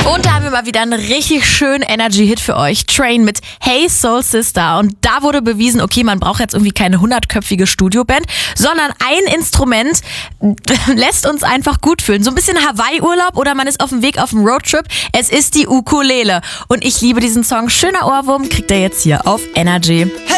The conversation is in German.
Und da haben wir mal wieder einen richtig schönen Energy-Hit für euch. Train mit Hey Soul Sister. Und da wurde bewiesen, okay, man braucht jetzt irgendwie keine 100-köpfige Studioband, sondern ein Instrument lässt uns einfach gut fühlen. So ein bisschen Hawaii-Urlaub oder man ist auf dem Weg auf einen Roadtrip. Es ist die Ukulele. Und ich liebe diesen Song. Schöner Ohrwurm kriegt ihr jetzt hier auf Energy.